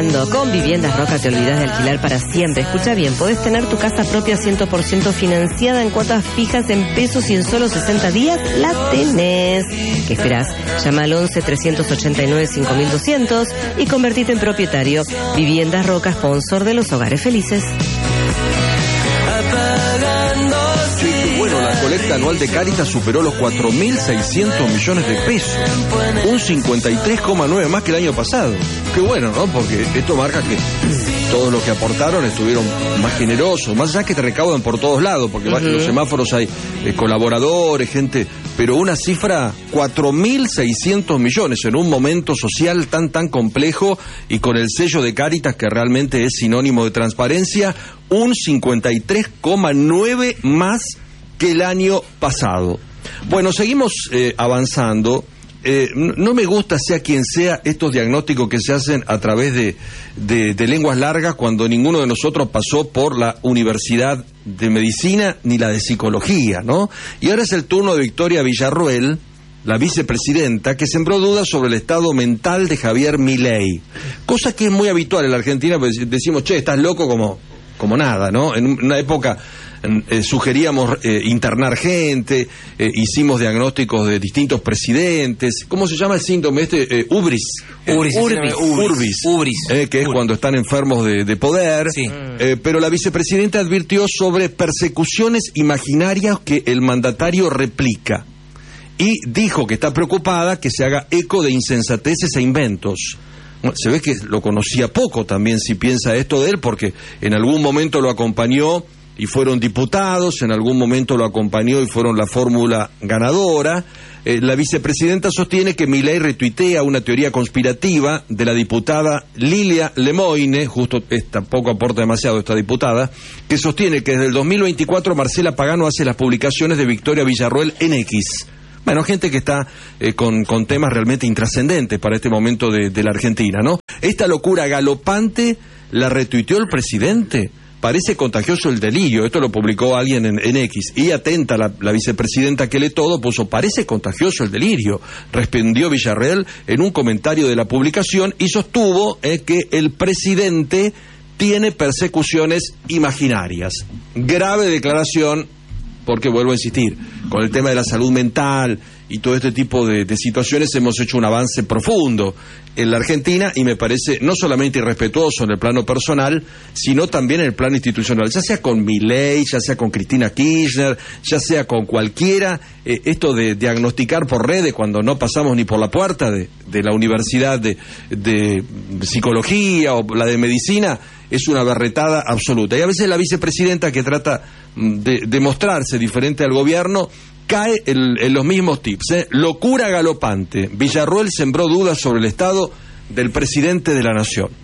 Cuando con Viviendas Roca te olvidas de alquilar para siempre. Escucha bien, podés tener tu casa propia 100% financiada en cuotas fijas en pesos y en solo 60 días la tenés. ¿Qué esperás? Llama al 11 389 5200 y convertite en propietario. Viviendas Roca, sponsor de los hogares felices. Bueno, la colecta anual de Cáritas superó los 4.600 millones de pesos, un 53,9 más que el año pasado. Qué bueno, ¿no? Porque esto marca que todos los que aportaron estuvieron más generosos, más allá que te recaudan por todos lados, porque en los semáforos hay colaboradores, gente, pero una cifra, 4.600 millones en un momento social tan complejo y con el sello de Cáritas que realmente es sinónimo de transparencia, un 53,9 más que el año pasado. Bueno, seguimos avanzando. No me gusta, sea quien sea, estos diagnósticos que se hacen a través de lenguas largas cuando ninguno de nosotros pasó por la Universidad de Medicina ni la de Psicología, ¿no? Y ahora es el turno de Victoria Villarruel, la vicepresidenta, que sembró dudas sobre el estado mental de Javier Milei. Cosa que es muy habitual en la Argentina, pues decimos, che, estás loco como nada, ¿no? En una época sugeríamos internar gente, hicimos diagnósticos de distintos presidentes. ¿Cómo se llama el síndrome este? Ubris, que es cuando están enfermos de poder. Sí. Pero la vicepresidenta advirtió sobre persecuciones imaginarias que el mandatario replica y dijo que está preocupada que se haga eco de insensateces e inventos. Se ve que lo conocía poco también, si piensa esto de él, porque en algún momento lo acompañó y fueron diputados, en algún momento lo acompañó y fueron la fórmula ganadora. La vicepresidenta sostiene que Milei retuitea una teoría conspirativa de la diputada Lilia Lemoine, justo tampoco aporta demasiado esta diputada, que sostiene que desde el 2024 Marcela Pagano hace las publicaciones de Victoria Villarruel en X. Bueno, gente que está con temas realmente intrascendentes para este momento de la Argentina, ¿no? Esta locura galopante la retuiteó el presidente. Parece contagioso el delirio. Esto lo publicó alguien en X. Y atenta la vicepresidenta que lee todo, puso, parece contagioso el delirio. Respondió Villarreal en un comentario de la publicación y sostuvo que el presidente tiene persecuciones imaginarias. Grave declaración, porque vuelvo a insistir, con el tema de la salud mental y todo este tipo de situaciones hemos hecho un avance profundo en la Argentina y me parece no solamente irrespetuoso en el plano personal, sino también en el plano institucional, ya sea con Milei, ya sea con Cristina Kirchner, ya sea con cualquiera. Esto de diagnosticar por redes cuando no pasamos ni por la puerta de la Universidad de Psicología o la de Medicina es una berretada absoluta. Y a veces la vicepresidenta, que trata de mostrarse diferente al gobierno, cae en los mismos tips. Locura galopante. Villarruel sembró dudas sobre el estado del presidente de la Nación.